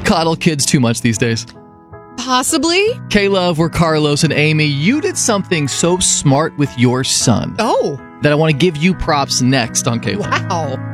coddle kids too much these days? Possibly. K-Love, we're Carlos and Amy. You did something so smart with your son Oh. that I want to give you props next on K-Love. Wow.